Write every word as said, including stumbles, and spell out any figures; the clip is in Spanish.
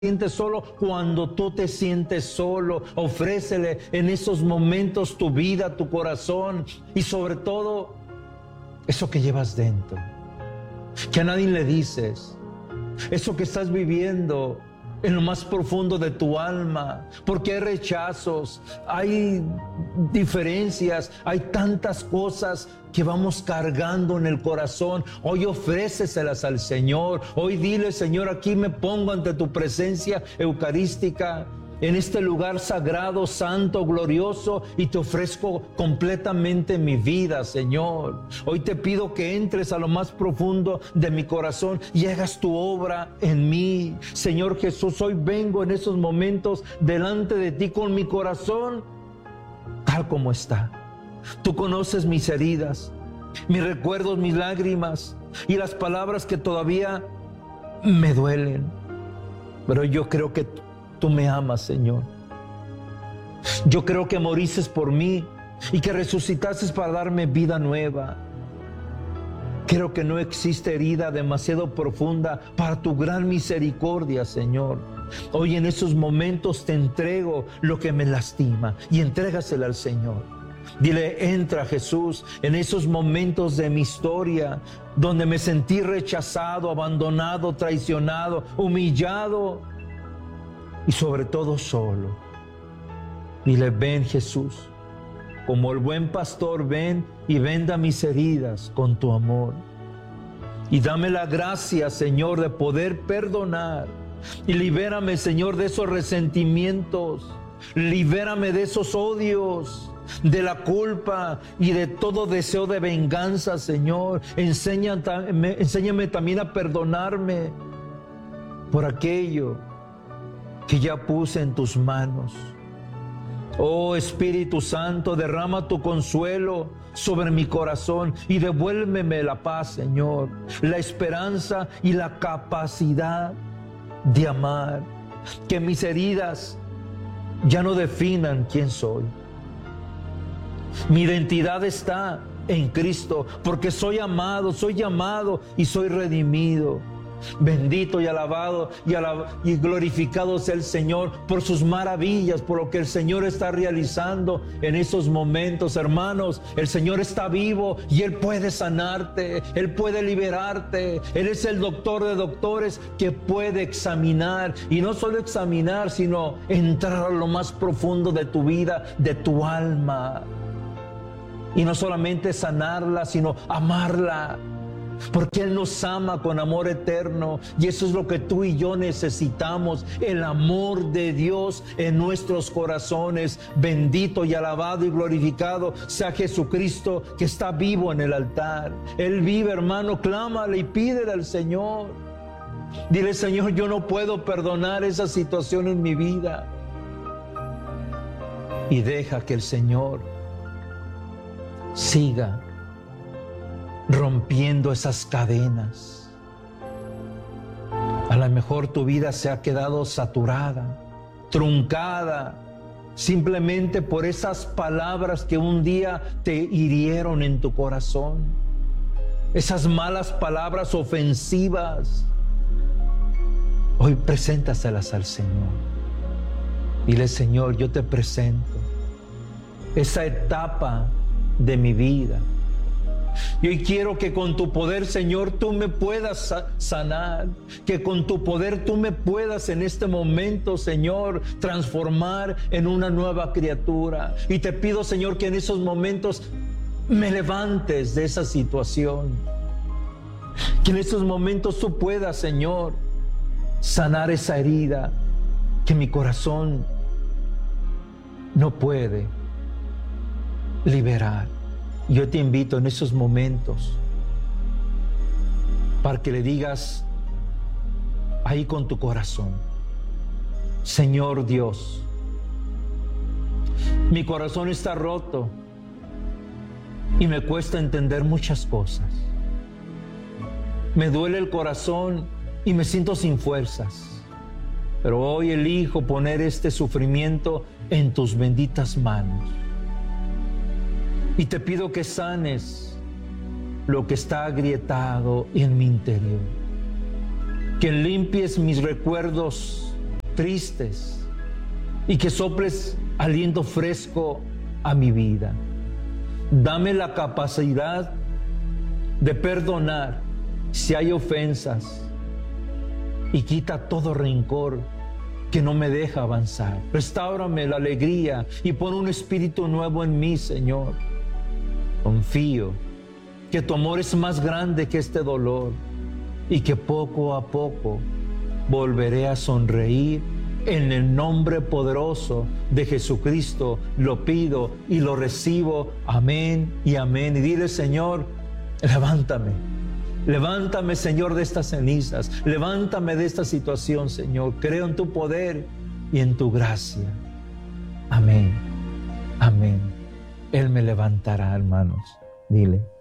sientes solo cuando tú te sientes solo. Ofrécele en esos momentos tu vida, tu corazón y sobre todo eso que llevas dentro, que a nadie le dices, eso que estás viviendo en lo más profundo de tu alma, porque hay rechazos, hay diferencias, hay tantas cosas que vamos cargando en el corazón. Hoy ofréceselas al Señor. Hoy dile: Señor, aquí me pongo ante tu presencia eucarística, en este lugar sagrado, santo, glorioso, y te ofrezco completamente mi vida, Señor. Hoy te pido que entres a lo más profundo de mi corazón y hagas tu obra en mí. Señor Jesús, hoy vengo en esos momentos delante de ti con mi corazón tal como está. Tú conoces mis heridas, mis recuerdos, mis lágrimas y las palabras que todavía me duelen. Pero yo creo que tú me amas, Señor. Yo creo que moriste por mí y que resucitaste para darme vida nueva. Creo que no existe herida demasiado profunda para tu gran misericordia, Señor. Hoy en esos momentos te entrego lo que me lastima y entrégasela al Señor. Dile: entra, Jesús, en esos momentos de mi historia donde me sentí rechazado, abandonado, traicionado, humillado y sobre todo solo. Dile: ven, Jesús, como el buen pastor, ven y venda mis heridas con tu amor. Y dame la gracia, Señor, de poder perdonar. Y libérame, Señor, de esos resentimientos. Libérame de esos odios, de la culpa y de todo deseo de venganza, Señor. Enséñame, enséñame también a perdonarme por aquello que ya puse en tus manos. Oh Espíritu Santo, derrama tu consuelo sobre mi corazón y devuélveme la paz, Señor, la esperanza y la capacidad de amar. Que mis heridas ya no definan quién soy. Mi identidad está en Cristo, porque soy amado, soy llamado y soy redimido. Bendito y alabado y, alab y glorificado sea el Señor por sus maravillas, por lo que el Señor está realizando en esos momentos. Hermanos, el Señor está vivo y Él puede sanarte, Él puede liberarte. Él es el doctor de doctores que puede examinar, y no solo examinar, sino entrar a lo más profundo de tu vida, de tu alma. Y no solamente sanarla, sino amarla. Porque Él nos ama con amor eterno, y eso es lo que tú y yo necesitamos, el amor de Dios en nuestros corazones. Bendito y alabado y glorificado sea Jesucristo, que está vivo en el altar. Él vive, hermano, clámale y pídele al Señor. Dile: Señor, yo no puedo perdonar esa situación en mi vida. Y deja que el Señor siga rompiendo esas cadenas. A lo mejor tu vida se ha quedado saturada, truncada, simplemente por esas palabras que un día te hirieron en tu corazón. Esas malas palabras ofensivas. Hoy preséntaselas al Señor. Dile: Señor, yo te presento esa etapa de mi vida. Y hoy quiero que con tu poder, Señor, tú me puedas sanar, que con tu poder tú me puedas en este momento, Señor, transformar en una nueva criatura. Y te pido, Señor, que en esos momentos me levantes de esa situación, que en esos momentos tú puedas, Señor, sanar esa herida que mi corazón no puede liberar. Yo te invito en esos momentos para que le digas ahí con tu corazón: Señor Dios, mi corazón está roto y me cuesta entender muchas cosas. Me duele el corazón y me siento sin fuerzas. Pero hoy elijo poner este sufrimiento en tus benditas manos. Y te pido que sanes lo que está agrietado en mi interior. Que limpies mis recuerdos tristes y que soples aliento fresco a mi vida. Dame la capacidad de perdonar si hay ofensas y quita todo rencor que no me deja avanzar. Restáurame la alegría y pon un espíritu nuevo en mí, Señor. Confío que tu amor es más grande que este dolor y que poco a poco volveré a sonreír. En el nombre poderoso de Jesucristo lo pido y lo recibo. Amén y amén. Y dile, Señor, levántame. Levántame, Señor, de estas cenizas. Levántame de esta situación, Señor. Creo en tu poder y en tu gracia. Amén. Amén. Él me levantará, hermanos. Dile.